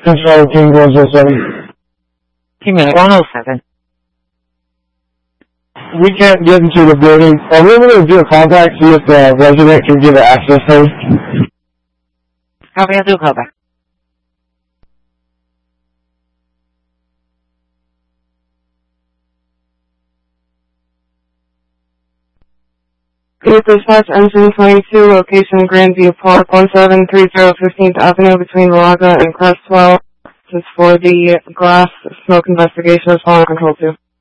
Control Team 107. Team 107. We can't get into the building. Are we able to do a contact, see if the resident can give an access code? Copy, I'll do a callback. Dispatch Engine 22, location Grandview Park, 1730 15th Avenue between Malaga and Crestwell. This is for the glass smoke investigation as following control 2.